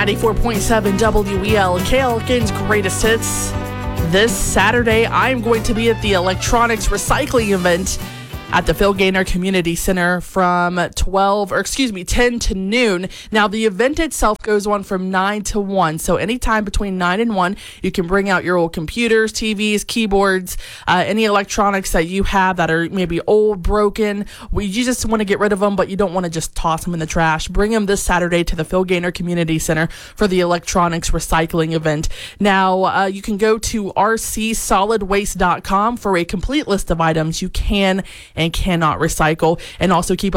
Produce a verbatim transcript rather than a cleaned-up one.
ninety-four point seven W E L, K Elkin's Greatest Hits. This Saturday, I'm going to be at the electronics recycling event at the Phil Gaynor Community Center from twelve, or excuse me, ten to noon. Now, the event itself goes on from nine to one. So anytime between nine and one, you can bring out your old computers, T Vs, keyboards, uh, any electronics that you have that are maybe old, broken. We, you just want to get rid of them, but you don't want to just toss them in the trash. Bring them this Saturday to the Phil Gaynor Community Center for the electronics recycling event. Now, uh, you can go to r c solid waste dot com for a complete list of items you can and cannot recycle, and also keep